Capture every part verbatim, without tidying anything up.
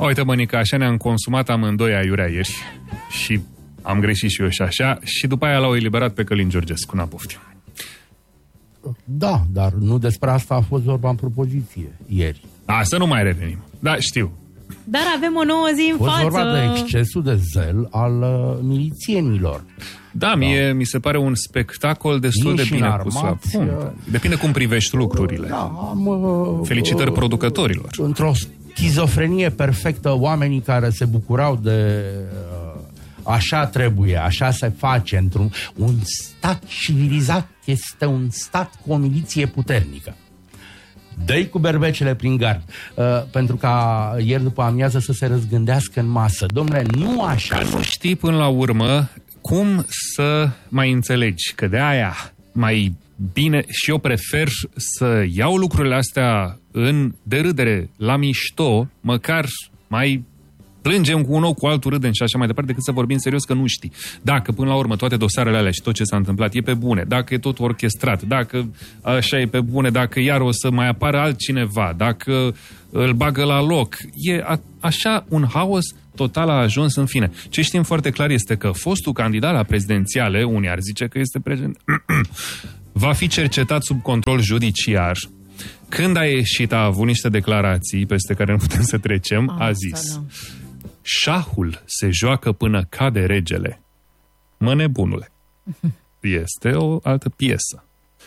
Uite, Mănică, așa ne-am consumat amândoi aiurea ieri și am greșit și eu și așa și după aia l-au eliberat pe Călin Georgescu, n-a poftim. Da, dar nu despre asta a fost vorba în propoziție ieri. A, să nu mai revenim. Da, știu. Dar avem o nouă zi în a fost față. vorba de excesul de zel al uh, milițienilor. Da, da, mie mi se pare un spectacol destul Vin de și bine înarmați, pus la punct. Depinde cum privești lucrurile. Da, am, uh, Felicitări uh, producătorilor. Într-o schizofrenie perfectă, oamenii care se bucurau de uh, așa trebuie, așa se face, într-un un stat civilizat este un stat cu o miliție puternică. Dă-i cu berbecele prin gard, uh, pentru ca ieri după amiază să se răzgândească în masă. Dom'le, nu așa. Că nu știi până la urmă cum să mai înțelegi, că de aia mai bine și eu prefer să iau lucrurile astea în derâdere, la mișto, măcar mai plângem cu un ou, cu altul râdem și așa mai departe, decât să vorbim serios că nu știi. Dacă până la urmă toate dosarele alea și tot ce s-a întâmplat e pe bune, dacă e tot orchestrat, dacă așa e pe bune, dacă iar o să mai apară altcineva, dacă îl bagă la loc, e a, așa un haos total a ajuns în fine. Ce știm foarte clar este că fostul candidat la prezidențiale, unii ar zice că este prezident, va fi cercetat sub control judiciar. Când a ieșit, a avut niște declarații peste care nu putem să trecem, a, a zis: șahul se joacă până cade regele. Mă, nebunule. Este o altă piesă.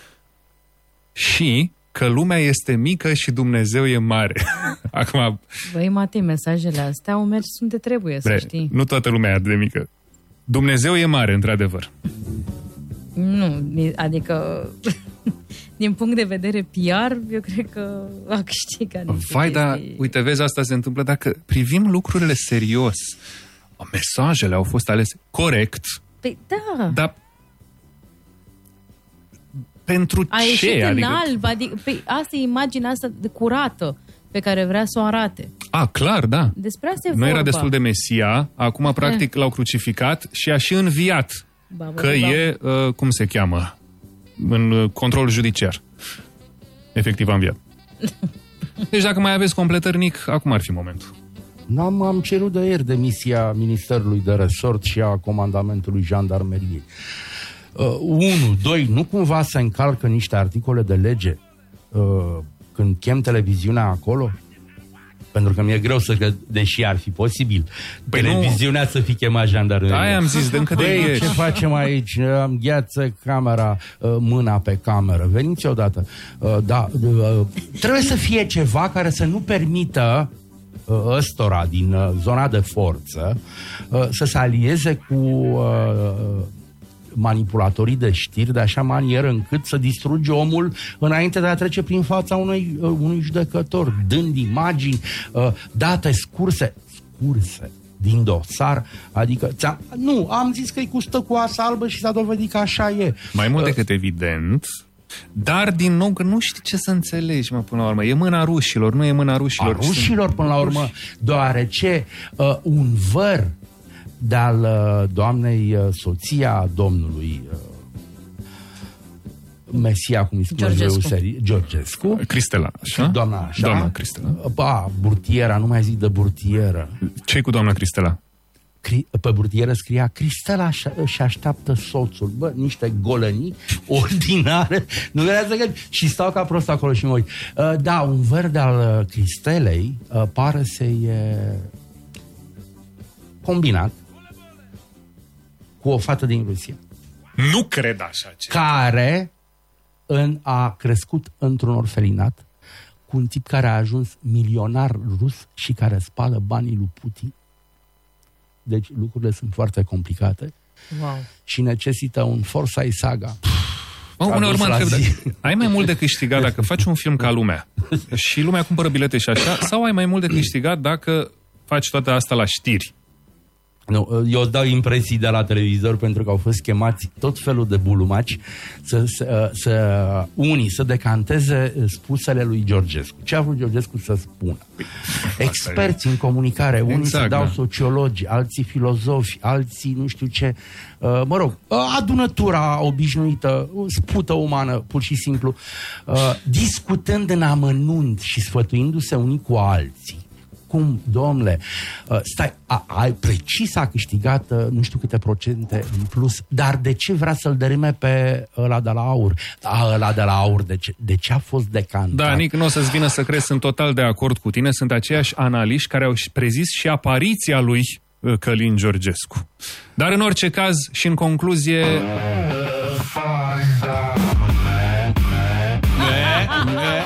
Și că lumea este mică și Dumnezeu e mare. Acum... Băi, Matei, mesajele astea au mers unde trebuie, bre, să știi. Nu toată lumea e atât de mică. Dumnezeu e mare, într-adevăr. Nu, adică... Din punct de vedere P R, eu cred că a câștigat. Vai, dar, uite, vezi, asta se întâmplă dacă privim lucrurile serios. Mesajele au fost alese corect. Păi, da. Dar pentru a ce? A ieșit adică... în alb, adică, păi, asta e imaginea asta de curată pe care vrea să o arate. A, clar, da. Despre asta e nu vorba. era destul de Mesia, acum practic l-au crucificat și a și înviat. Ba, bă, că ba. e, uh, cum se cheamă, în uh, control judiciar. Efectiv a înviat. Deci dacă mai aveți completări, Nic, acum ar fi momentul. N-am am cerut de ieri demisia Ministerului de Resort și a Comandamentului Jandarmeriei. Uh, unu, doi, nu cumva se încalcă niște articole de lege uh, când chem televiziunea acolo? Pentru că mi-e greu să cred, deși ar fi posibil, păi televiziunea nu... să fi chemat jandarmeria. Da, am zis de încă de ieri. Ce facem aici? Am gheață camera, mâna pe cameră. Veniți odată. Da, trebuie să fie ceva care să nu permită ăstora din zona de forță să se alieze cu manipulatorii de știri de așa manieră încât să distruge omul înainte de a trece prin fața unui, uh, unui judecător, dând imagini, uh, date scurse, scurse din dosar, adică nu, am zis că e cu stăcoasa albă și s-a dovedit că așa e. Mai mult decât uh, evident, dar din nou că nu știi ce să înțelegi, mă, până la urmă. E mâna rușilor, nu e mâna rușilor. A rușilor, până la urmă, deoarece uh, un văr de-al uh, doamnei uh, soția domnului uh, Mesia, cum îi spune Georgescu. Georgescu. Cristela, așa? Doamna, așa? Doamna Cristela. Ba, burtiera, nu mai zic de burtieră. Ce-i cu doamna Cristela? Cri- pe burtieră scria: Cristela și așteaptă soțul. Bă, niște golănii ordinare. Nu vreau să gând. Și stau ca prost acolo și mă uit. Uh, da, un văr de-al Cristelei uh, pare să e combinat cu o fată din Rusia. Nu cred așa ceva. Care în, a crescut într-un orfelinat cu un tip care a ajuns milionar rus și care spală banii lui Putin. Deci lucrurile sunt foarte complicate. Wow. Și necesită un Forsyth Saga. Mă, uneori mă întreb, ai mai mult de câștigat dacă faci un film ca lumea și lumea cumpără bilete și așa, sau ai mai mult de câștigat dacă faci toată asta la știri? Nu, eu îți dau impresii de la televizor pentru că au fost chemați tot felul de bulumaci să, să, să unii să decanteze spusele lui Georgescu. Ce a vrut Georgescu să spună? Experți în comunicare, unii exact, se dau da. sociologi, alții filozofi, alții nu știu ce. Mă rog, adunătura obișnuită, spută umană, pur și simplu, discutând în amănunt și sfătuindu-se unii cu alții. Cum, domnule, uh, stai, a, a, precis a câștigat uh, nu știu câte procente în plus, dar de ce vrea să-l dărâme pe ăla de la aur? A, ăla de la aur, de ce, de ce a fost decantat? Da, Nic, nu o să-ți vină să crezi, sunt total de acord cu tine, sunt aceiași analiști care au prezis și apariția lui Călin Georgescu. Dar în orice caz și în concluzie,